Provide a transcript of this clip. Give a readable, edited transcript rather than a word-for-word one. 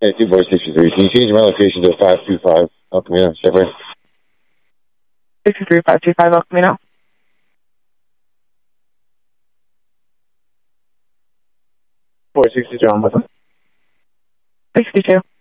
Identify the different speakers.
Speaker 1: Yeah, 2463. Can you change my location to 525 El Camino, Chevrolet?
Speaker 2: 63525 El Camino.
Speaker 3: 462 on with them.
Speaker 2: 62.